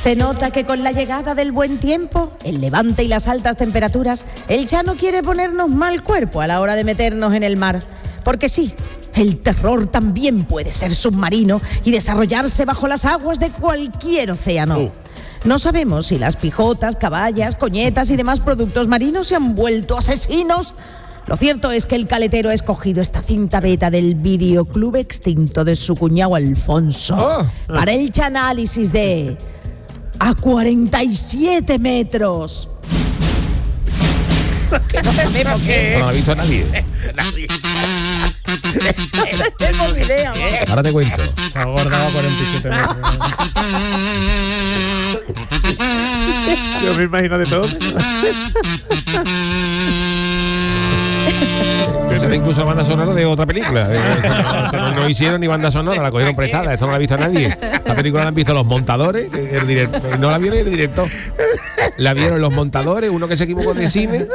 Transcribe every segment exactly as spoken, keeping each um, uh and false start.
Se nota que con la llegada del buen tiempo, el levante y las altas temperaturas, el Chano quiere ponernos mal cuerpo a la hora de meternos en el mar. Porque sí, el terror también puede ser submarino y desarrollarse bajo las aguas de cualquier océano. Uh. No sabemos si las pijotas, caballas, coñetas y demás productos marinos se han vuelto asesinos. Lo cierto es que el caletero ha escogido esta cinta beta del videoclub extinto de su cuñado Alfonso oh. para el chanálisis de A cuarenta y siete metros. Que no sabemos qué. No lo ha visto nadie. Nadie. Tenemos idea, ¿no? Ahora te cuento. Ha guardado cuarenta y siete metros. Yo me imagino de todo. Pero era incluso banda sonora de otra película. De, no, no hicieron ni banda sonora, la cogieron prestada. Esto no la ha visto nadie. La película la han visto los montadores, el director, no la vieron el director. La vieron los montadores, uno que se equivocó de cine,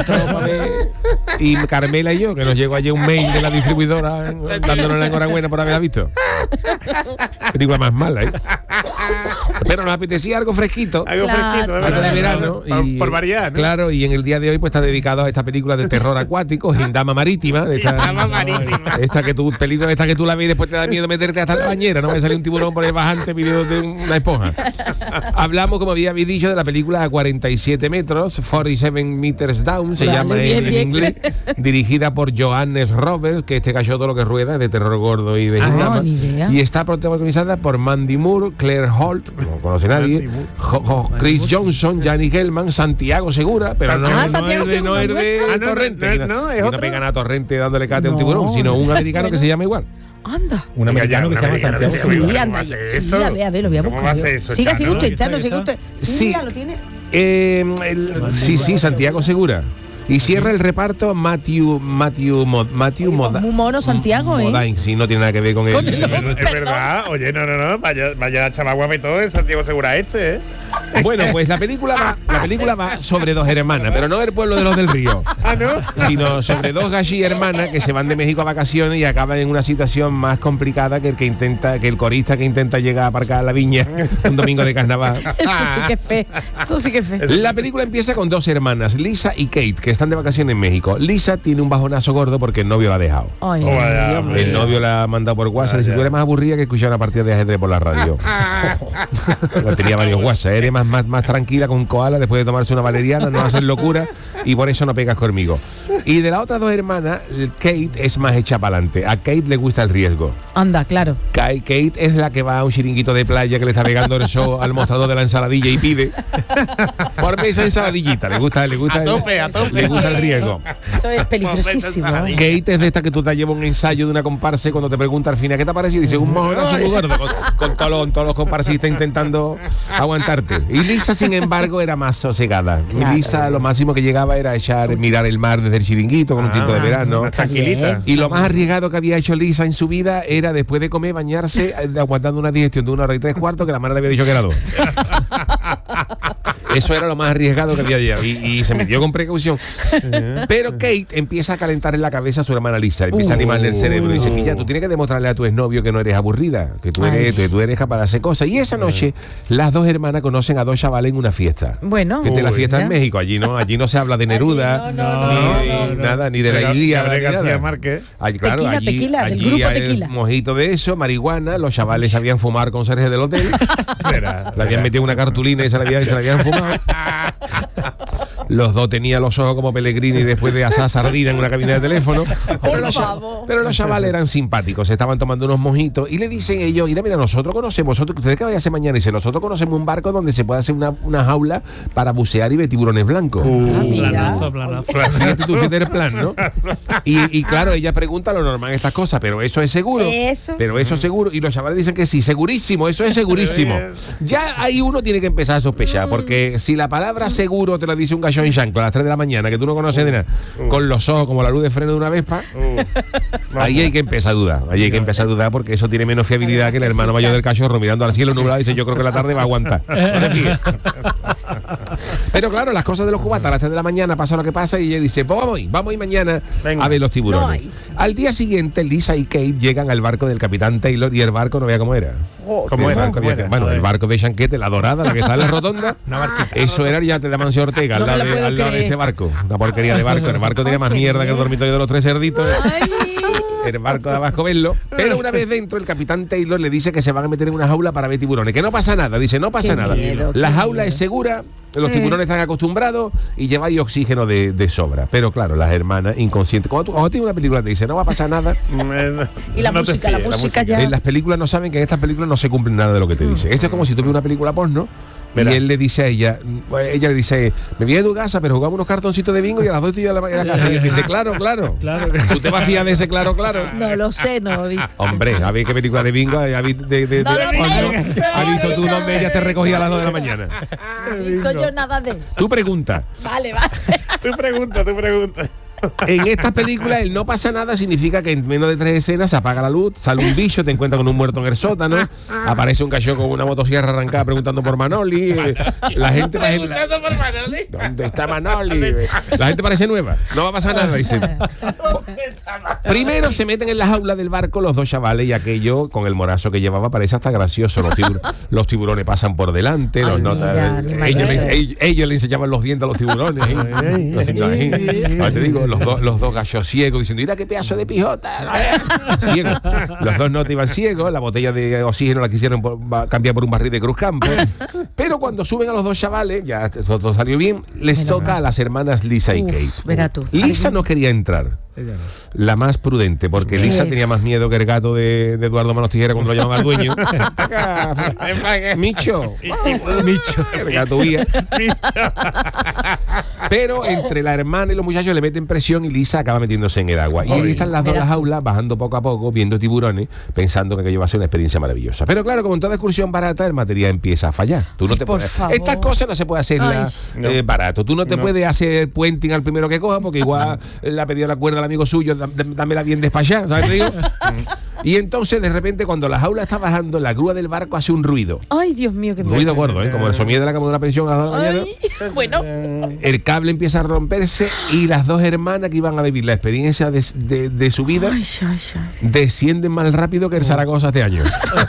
y Carmela y yo, que nos llegó ayer un mail de la distribuidora dándonos la enhorabuena por haberla visto. Película más mala, ¿eh? Pero nos apetecía algo fresquito. Algo Claro. fresquito, de Algo de verdad. verano. Por, y, por variar, ¿no? Claro, y en el día de hoy pues está dedicado a esta película de terror acuático, Gindama Marítima. De esta, Gindama Marítima. Esta que tú, película esta que tú la ves y después te da miedo meterte hasta la bañera, no me sale un tiburón por ahí bajante pidiéndote una esponja. Hablamos, como había dicho, de la película A cuarenta y siete metros, cuarenta y siete meters down, se Vale, llama bien, en, en bien. inglés, dirigida por Johannes Roberts, que este cayó todo lo que rueda, de terror gordo y de Ah, Gindama, ni idea. y está protagonizada por Mandy Moore, Claire Holt, no conoce nadie, Jo- Jo- Chris Johnson, Gianni Hellman, Santiago Segura, pero no, Ah, no Santiago es de, no Segura, es de nuestro. Ah, no, Torrente, no, que no, no, es que no otro. pegan a Torrente dándole cate a un No, tiburón, sino un americano que se llama igual. Anda. Un americano que se llama Santiago. Sí, Segura. anda. ¿Cómo va a ser Sí, eso? a ver, a ver, lo voy a ¿Cómo buscar. va a yo. ser eso, Siga, Chano? siga usted, Ahí está, Chano, ahí siga está. usted. Sí, Sí. mira, lo tiene. Eh, el- sí, sí, Santiago Segura. Y cierra el reparto Matthew Matthew Mo- Matthew Oye, Moda- muy mono Santiago, ¿eh? Modine, sí, no tiene nada que ver con Con él. el Es Perdón. verdad, oye, no, no, no, vaya, vaya chaval guapetón el Santiago Segura este, ¿eh? Bueno, pues la película va, la película va sobre dos hermanas, pero no del pueblo de los del río, Ah, ¿no? sino sobre dos galli hermanas que se van de México a vacaciones y acaban en una situación más complicada que el que intenta, que el corista que intenta llegar a aparcar a la viña un domingo de carnaval. Eso sí que es fe. Eso sí que es fe. La película empieza con dos hermanas, Lisa y Kate, que están de vacaciones en México. Lisa tiene un bajonazo gordo porque el novio la ha dejado. Ay, Oh, vaya, Dios hombre. mío. El novio la ha mandado por WhatsApp. Ah, Dice, ya. tú eres más aburrida que escuchar una partida de ajedrez por la radio. La tenía varios WhatsApp. Eres más, más, más tranquila con un koala después de tomarse una valeriana, no hacer locura y por eso no pegas conmigo. Y de las otras dos hermanas, Kate es más hecha para adelante. A Kate le gusta el riesgo. Anda, claro. Kate Kate es la que va a un chiringuito de playa que le está pegando el show al mostrador de la ensaladilla y pide por esa ensaladillita. Le gusta, le gusta, A tope, a tope. le gusta el riesgo. Eso es peligrosísimo. ¿eh? Kate es de esta que tú te llevas un ensayo de una comparsa y cuando te pregunta al final ¿qué te ha parecido? Dice un mojón así muy gordo con, con todos los, todos los comparsistas intentando aguantarte. Y Lisa, sin embargo, era más sosegada. Claro. Lisa lo máximo que llegaba era echar, mirar el mar desde el chiringuito con un tinto de verano. Más tranquilita. Bien. Y lo más arriesgado que había hecho Lisa en su vida era después de comer bañarse eh, aguantando una digestión de una hora y tres cuartos que la madre le había dicho que era dos. Eso era lo más arriesgado que había llegado y, y se metió con precaución. Pero Kate empieza a calentar en la cabeza a su hermana Lisa, empieza a animarle el cerebro y dice, mira, tú tienes que demostrarle a tu exnovio que no eres aburrida, que tú eres, que tú eres capaz de hacer cosas. Y esa noche las dos hermanas conocen a dos chavales en una fiesta. Bueno. Fíjate, la Uy, fiesta ya. en México, allí no, allí no se habla de Neruda, no, no, ni, no, ni no, no. nada, ni de la Gabriel Ilíada, ni García nada. Márquez. Allí, claro, Tequila, allí, tequila, del allí grupo hay Tequila. mojito de eso, marihuana, los chavales sabían fumar conserje del hotel, Verá, le habían metido una cartulina y se la habían, se la habían fumado. Los dos tenían los ojos como Pellegrini después de asar sardina en una cabina de teléfono. Pero los, favor. pero los chavales eran simpáticos, estaban tomando unos mojitos y le dicen ellos, mira, mira, nosotros conocemos, vosotros, ustedes qué vayan a hacer mañana, dice, nosotros conocemos un barco donde se puede hacer una, una jaula para bucear y ver tiburones blancos. Ah, mira. Planazo, planazo. Fíjate tú, fíjate el plan, ¿no? Y, y claro, ella pregunta lo normal estas cosas, pero eso es seguro. Eso. Pero eso es seguro. Y los chavales dicen que sí, segurísimo, eso es segurísimo. Ya ahí uno tiene que empezar a sospechar, porque si la palabra seguro te la dice un gallo en chancla a las tres de la mañana, que tú no conoces de nada, con los ojos como la luz de freno de una Vespa, ahí hay que empezar a dudar. Ahí hay que empezar a dudar porque eso tiene menos fiabilidad que el hermano mayor del cachorro mirando al cielo nublado y dice, yo creo que la tarde va a aguantar. No te fíes. Pero claro, las cosas de los cubatas a las tres de la mañana pasa lo que pasa y ella dice, pues vamos a ir, vamos a ir mañana Venga. a ver los tiburones. No hay. Al día siguiente, Lisa y Kate llegan al barco del capitán Taylor y el barco no vea cómo era. ¿Cómo El era? barco ¿Cómo había que- era? bueno, el Joder. barco de Chanquete, la dorada, la que está en la rotonda. Una barquita. Eso era el yate de Amancio Ortega, al No me lado, la de, puedo al lado de creer. este barco. Una porquería de barco. El barco tenía Ay, más qué mierda que el bien. dormitorio de los tres cerditos. Ay. El barco de Abasco verlo. Pero una vez dentro, el capitán Taylor le dice que se van a meter en una jaula para ver tiburones. Que no pasa nada. Dice, no pasa Qué nada. miedo, La qué jaula miedo. es segura. Los tiburones están acostumbrados y lleváis oxígeno de, de sobra. Pero claro, las hermanas inconscientes. Cuando tú cuando tienes una película te dice, no va a pasar nada. Y la No te música, la fíes, música ya. En las películas no saben que en estas películas no se cumple nada de lo que te dicen. Esto es como si tú ves una película porno. Verá. Y él le dice a ella, ella le dice, me voy a tu casa, pero jugamos unos cartoncitos de bingo y a las dos estoy a la, a la casa. Y él dice, claro, claro. Claro. ¿Tú te vas a fiar de ese claro, claro? No lo sé, no lo he visto. Hombre, a ver qué película de bingo ha visto de, de- No de- lo sé. cuando ha visto tú donde ella te recogía a las dos de la mañana. No he visto yo nada de eso. Tu pregunta. Vale, vale. Tú pregunta, tú pregunta. En estas películas el no pasa nada significa que en menos de tres escenas se apaga la luz, sale un bicho, te encuentras con un muerto en el sótano, aparece un cachorro con una motosierra arrancada preguntando por Manoli, eh, la gente parece- Preguntando por Manoli. ¿Dónde está Manoli? La gente parece nueva, no va a pasar nada, dicen. Primero se meten en la jaula del barco los dos chavales y aquello con el morazo que llevaba parece hasta gracioso. Los, tibur- los tiburones pasan por delante, los Ay, notan- mira, ellos, animalito. le, ellos, ellos le enseñaban los dientes a los tiburones. ¿eh? Así que, ahí, ahora te digo, los dos, los dos gallos ciegos diciendo, mira qué pedazo de pijota. Ciegos. Los dos no te iban ciegos, la botella de oxígeno la quisieron por- va- cambiar por un barril de Cruz Campo. Pero cuando suben a los dos chavales, ya eso todo salió bien, les toca a las hermanas Lisa y Uf, Kate. verá tú. Lisa no quería entrar. Ella no. La más prudente, porque ¿Qué? Lisa tenía más miedo que el gato de, de Eduardo Manos Tijera cuando lo llamaba al dueño. Micho. Micho. El gato huía. Pero entre la hermana y los muchachos le meten presión y Lisa acaba metiéndose en el agua. Y ahí están las dos en Verás las tú. aulas, bajando poco a poco, viendo tiburones, pensando que aquello va a ser una experiencia maravillosa. Pero claro, como en toda excursión barata, el material empieza a fallar. Tú no Ay, te por puedes- favor. Estas cosas no se puede hacerlas Ay. eh, barato. Tú no te puedes hacer puenting al primero que coja, porque igual le ha pedido la cuerda al amigo suyo, dá- dá- dámela bien despachada, ¿sabes? Te digo? Y entonces, de repente, cuando la jaula está bajando, la grúa del barco hace un ruido. Ay, Dios mío, qué Ruido gordo, ¿eh? Como el sonido de la cama de una pensión a las dos de la mañana. Ay, bueno. El cable empieza a romperse y las dos hermanas que iban a vivir la experiencia de, de- de su vida Ay, ay, ay. descienden más rápido que el Zaragoza este año.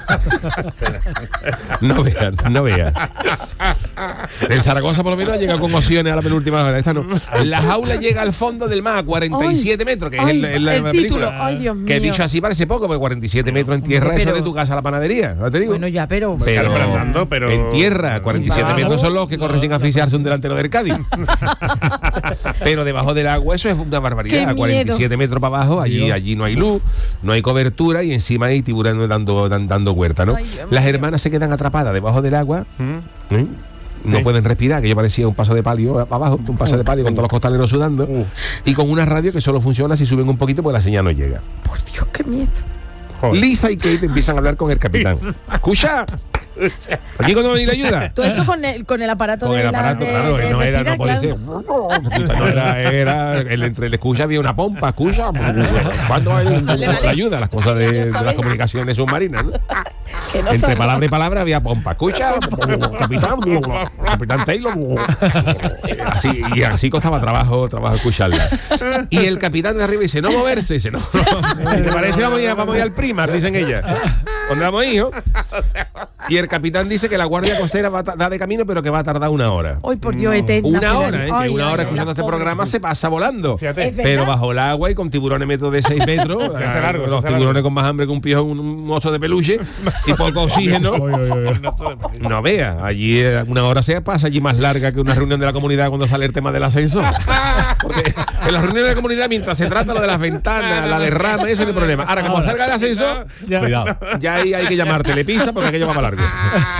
No vean, no vean. El Zaragoza por lo menos llega con opciones a la penúltima hora. Esta no. La jaula llega al fondo del mar a cuarenta y siete metros, que Ay, es el, el- la el película. título. Ay, Dios mío. Que dicho así parece poco, porque cuarenta y siete metros en tierra, eso Pero- es de tu casa a la panadería. ¿No te digo? Bueno, ya, pero. Pero, Claro, pero andando, pero- en tierra, cuarenta y siete Vamos. metros son los que corren sin asfixiarse un delantero del Cádiz. Pero debajo del agua eso es una ¡Qué barbaridad. miedo! cuarenta y siete metros para abajo, allí, allí no hay luz, no hay cobertura y encima hay tiburones dando, dan- dando huerta, ¿no? Ay, Dios Las mío. hermanas se quedan atrapadas debajo del agua. ¿eh? No Sí. pueden respirar, que yo parecía un paso de palio abajo, un paso de palio con todos los costaleros sudando. Uh. Y con una radio que solo funciona si suben un poquito porque la señal no llega. Por Dios, qué miedo. Joder. Lisa y Kate empiezan a hablar con el capitán. Escucha, aquí cuando me la ayuda. Todo eso con el, con el aparato Con de el la- aparato, de- claro, de que no era, respirar, no puede claro. ser. No era, era el, entre el escucha había una pompa, escucha. ¿Cuándo hay Vale, vale. la ayuda? Las cosas de, Ya de las sabéis. comunicaciones submarinas, ¿no? Que no Entre sabe- palabra y palabra había pompa. Escucha, capitán, capitán Taylor. Así, y así costaba trabajo, trabajo escucharla. Y el capitán de arriba dice, no moverse. Dice, no, no. Si te parece, vamos a ir, vamos a ir al Primar, dicen ellas. ¿Dónde vamos a ir, hijo? Y el capitán dice que la guardia costera va a ta- da de camino, pero que va a tardar una hora. Ay, por Dios, eterna. Una será- hora, ¿eh? Que Ay, una ay, hora ay, escuchando la este pobre. programa se pasa volando. Fíjate. Es verdad. Pero bajo el agua y con tiburones metros de seis metros. Se hace largo, se los hace tiburones largo. con más hambre que un pijo, un, un oso de peluche y poco oxígeno. Oye, oye, oye. No vea, allí eh, una hora se pasa allí más larga que una reunión de la comunidad cuando sale el tema del ascenso. Porque en la reunión de la comunidad, mientras se trata lo de las ventanas, la derrama, eso no hay problema. Ahora, como salga el ascenso, Ya. Cuidado. ya ahí hay que llamar telepisa porque aquello va para largo.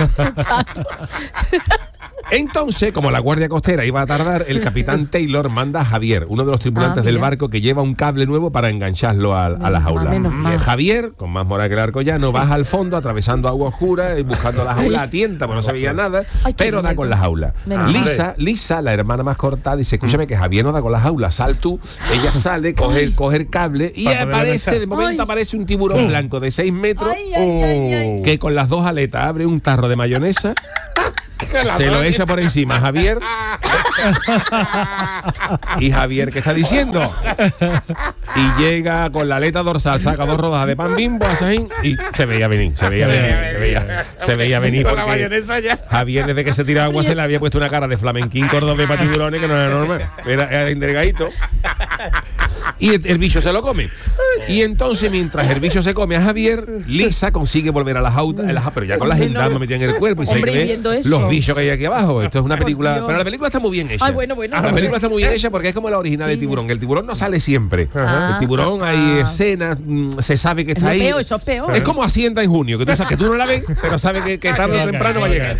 Entonces, como la guardia costera iba a tardar, el capitán Taylor manda a Javier, uno de los tripulantes Ah, del mira. barco, que lleva un cable nuevo para engancharlo a, a la Menos jaula. mal, menos mal. Y Javier, con más moral que el arco llano, baja al fondo, atravesando agua oscura y buscando la jaula a tienta, porque no sabía nada, Ay, qué pero da miedo. con la jaula. Menos mal. Lisa, Lisa, la hermana más corta, dice, escúchame que Javier no da con la jaula, sal tú. Ella sale, coge, el- coge el cable y Para poder aparece, lanzar. de momento Ay. aparece un tiburón blanco de seis metros Ay, ay, ay, ay. que con las dos aletas abre un tarro de mayonesa se lo echa por encima a Javier. Y Javier, ¿qué está diciendo? Y llega con la aleta dorsal, saca dos rodajas de pan Bimbo, así, y se veía venir, se veía venir, se veía, se veía venir. Con la mayonesa ya. Javier, desde que se tiraba agua, se le había puesto una cara de flamenquín cordobés para tiburones que no era normal. Era, era endergadito. Y el, el bicho se lo come. Y entonces, mientras el bicho se come a Javier, Lisa consigue volver a la jaula, a la, pero ya con la gendarme metida en el cuerpo y se Hombre, ve viendo eso. los bichos que hay aquí abajo. Esto es una película, Dios. pero la película está muy bien hecha. Ay, bueno, bueno, la no sé. película está muy bien hecha porque es como la original del tiburón. El tiburón no sale siempre. Ajá. El tiburón hay Ah. escenas, mm, se sabe que está Es ahí. peor, eso es peor. Es como Hacienda en junio, que tú sabes que tú no la ves, pero sabes que, que tarde o temprano va a llegar.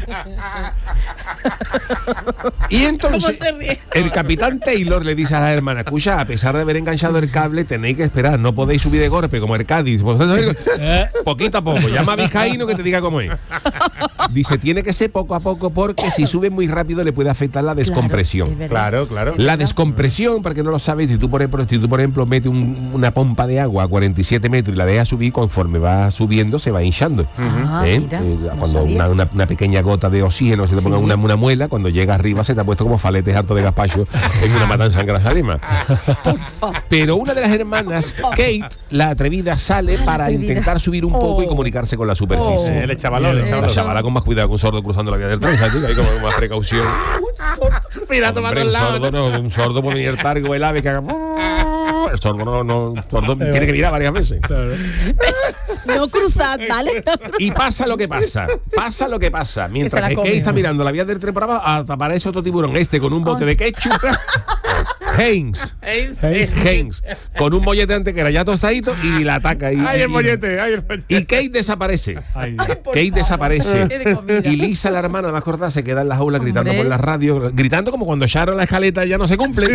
Y entonces ¿Cómo se ríe? el capitán Taylor le dice a la hermana, escucha, a pesar de haber enganchado el cable, tenéis que esperar, no podéis subir de golpe como el Cádiz. Vosotros, poquito a poco, llama a Vizcaíno que te diga cómo es. Dice, tiene que ser poco a poco porque si sube muy rápido le puede afectar la descompresión. Claro, es verdad. Claro, claro. La descompresión, para que no lo sabes, si tú por ejemplo, si tú, por ejemplo metes un- una pompa de agua a cuarenta y siete metros y la dejas subir, conforme va subiendo se va hinchando. Ah, ¿Eh? mira, Eh, no cuando sabía. una, una- una pequeña gota de oxígeno se te ponga Sí. una, una muela, cuando llega arriba se te ha puesto como faletes harto de gazpacho en una matanza en Grazalema. Por favor. Pero una de las hermanas, Kate, la atrevida, sale para atrevida. intentar subir un poco y Oh. comunicarse con la superficie. Eh, el chavalón, el La chavalón. chavala con más cuidado que un sordo cruzando la vía del tren, ¿sabes? Hay como más precaución. Mira, toma Hombre, todos un lados. sordo no, un sordo puede venir targo el ave que haga. El sordo no, no, el sordo tiene que mirar varias veces. No cruzad, ¿vale? No cruzad. Y pasa lo que pasa, pasa lo que pasa. se Mientras la que come. Kate está mirando la vía del tren para abajo, aparece otro tiburón, este con un bote de ketchup. Haynes, Haynes, con un mollete antes que era ya tostadito y la ataca. Y, Ay, el y- mollete, ay, el mollete. y Kate desaparece. Ay, Por Kate favor. desaparece. Qué de comida. Y Lisa, la hermana más corta, se queda en la jaula gritando Hombre. por la radio, gritando como cuando Sharon la escaleta ya no se cumple.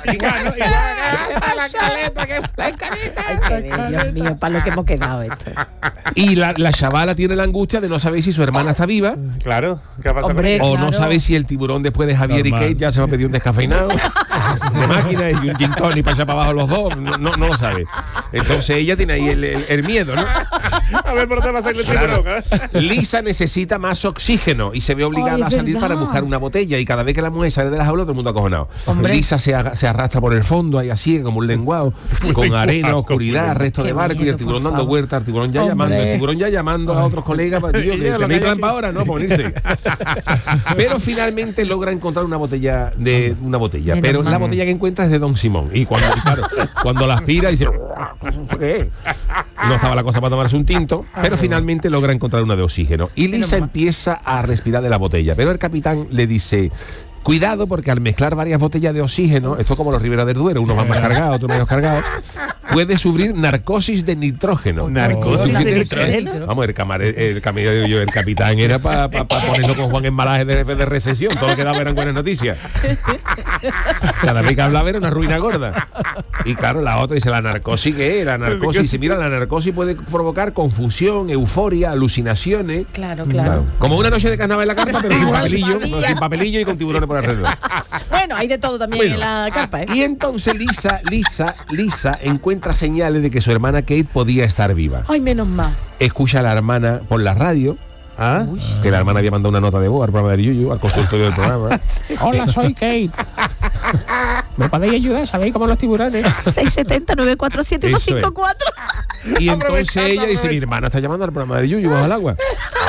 Ay, qué Dios mío, para lo que hemos quedado esto. Y la, la chavala tiene la angustia de no saber si su hermana está viva Claro, ¿qué ha pasado? Hombre. o Claro. no sabe si el tiburón después de Javier Normal. y Kate ya se va a pedir un descafeinado de máquina y un gin tonic para allá para abajo los dos. No, no, no lo sabe. Entonces ella tiene ahí el, el- el miedo, ¿no? A ver por dónde va a salir el tiburón, ¿eh? Lisa necesita más oxígeno y se ve obligada Ay, a es salir verdad. para buscar una botella y cada vez que la mujer sale de la jaula todo el mundo acojonado. Hombre. Lisa se, aga- se arrastra por el fondo ahí así como un lenguado con arena, oscuridad, resto Qué de barco y el miedo, tiburón por dando favor. vuelta, el tiburón ya Hombre. llamando, el tiburón ya llamando a otros colegas para tío, que Ella lo tenéis que hay plan para ahora, ¿no? Para unirse. Pero finalmente logra encontrar una botella de una botella, Menos pero la mal. botella que encuentra es de Don Simón y cuando claro, cuando la aspira dice ¿qué es? No estaba la cosa para tomarse un tinto, pero finalmente logra encontrar una de oxígeno y Lisa empieza a respirar de la botella, pero el capitán le dice: cuidado porque al mezclar varias botellas de oxígeno, esto como los Ribera del Duero, unos van más cargados, otros menos cargados, puede sufrir narcosis de nitrógeno. Narcosis Tú de fíjate, nitrógeno. Vamos, el camarero, el camarero, yo, el capitán era para pa, pa ponerlo con Juan Embalaje de jefe de recesión. Todo lo que daba eran buenas noticias. Cada vez que hablaba era una ruina gorda. Y claro, la otra dice, la narcosis, ¿qué es? La narcosis, dice, mira, la narcosis puede provocar confusión, euforia, alucinaciones. Claro, claro. Como una noche de carnaval en la carpa, pero sin Igual, papelillo, todavía. no, sin papelillo y con tiburones por alrededor. Bueno, hay de todo también Bueno. en la carpa, ¿eh? Y entonces Lisa, Lisa, Lisa encuentra señales de que su hermana Kate podía estar viva. Ay, menos mal. Escucha a la hermana por la radio, ¿Ah? que la hermana había mandado una nota de voz al programa de Yuyu, al consultorio del programa. hola, soy Kate. ¿Me podéis ayudar? ¿Sabéis cómo los tiburones? seis siete cero, nueve cuatro siete, uno Eso es. cinco cuatro. Y entonces Aprovechando, ella dice, mi aprovechando. hermana está llamando al programa de Yuyu bajo el agua.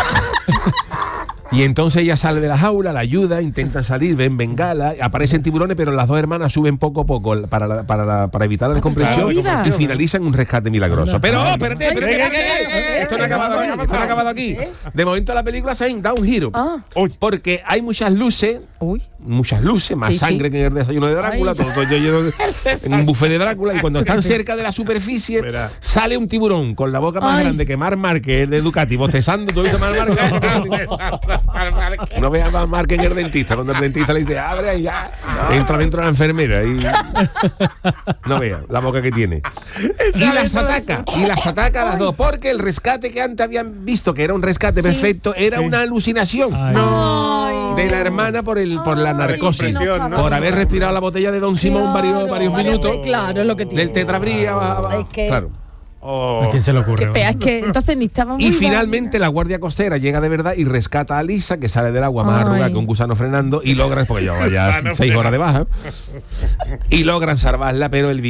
Y entonces ella sale de la jaula, la ayuda, intentan salir, ven bengala, aparecen tiburones, pero las dos hermanas suben poco a poco para, la- para, la- para evitar la descompresión viva. y finalizan un rescate milagroso. Pero, oh, espérate, espérate, Ay, espérate, ay, ay, espérate, ay, esto no ha ay, acabado ay, aquí, ay, esto no ha ay, acabado aquí. ¿eh? De momento la película se da un giro. Ah. Porque hay muchas luces, Uy. muchas luces, más Sí, sí. sangre que en el desayuno de Drácula, Ay. todo, todo lleno de- en un buffet de Drácula, y cuando están cerca de la superficie, Verá. sale un tiburón con la boca más Ay. grande que Mar Márquez, el de Ducati, bostezando. ¿Tú has visto a Mar Márquez? No veas a Mar Márquez en el dentista, cuando el dentista le dice, abre ahí ya, entra dentro de la enfermera y no vea la boca que tiene. Y las ataca, y las ataca a las dos, porque el rescate que antes habían visto, que era un rescate Sí. perfecto, era una alucinación. Ay. Ay. De la hermana por el por la Ay, narcosis, que no por haber respirado la botella de Don Simón varios, Claro, varios varias minutos veces, claro, es lo que tiene. del tetrabría, va- va- Es que- claro. Oh. ¿A quién se le ocurre? Qué pea, es que entonces ni estaba muy Y mal. finalmente la guardia costera llega de verdad y rescata a Lisa, que sale del agua más Ay. arrugada que un gusano frenando, y logran, porque llevaba ya Gusano seis horas frenando. de baja, y logran salvarla, pero el